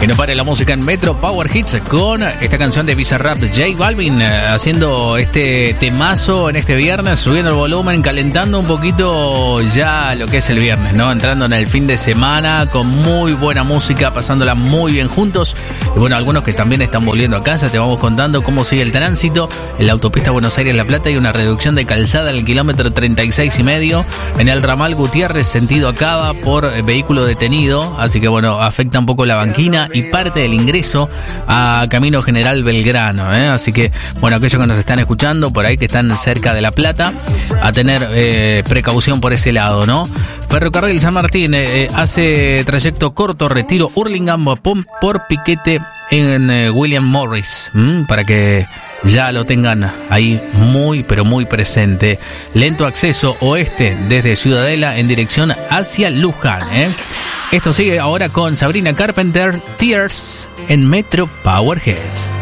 Y no pare la música en Metro Power Hits con esta canción de Bizarrap J Balvin haciendo este temazo en este viernes, subiendo el volumen, calentando un poquito ya lo que es el viernes, ¿no? Entrando en el fin de semana con muy buena música, pasándola muy bien juntos. Y bueno, algunos que también están volviendo a casa, te vamos contando cómo sigue el tránsito. En la autopista Buenos Aires-La Plata hay una reducción de calzada en el kilómetro 36,5. En el ramal Gutiérrez, sentido Acaba, por vehículo detenido. Así que bueno, afecta un poco la banquina y parte del ingreso a Camino General Belgrano, Así que, bueno, aquellos que nos están escuchando por ahí, que están cerca de La Plata, a tener precaución por ese lado, ¿no? Ferrocarril San Martín hace trayecto corto, Retiro Hurlingham por Piquete en William Morris, para que ya lo tengan ahí muy, pero muy presente. Lento acceso oeste desde Ciudadela en dirección hacia Luján, Esto sigue ahora con Sabrina Carpenter, Tears en Metro Power Hits.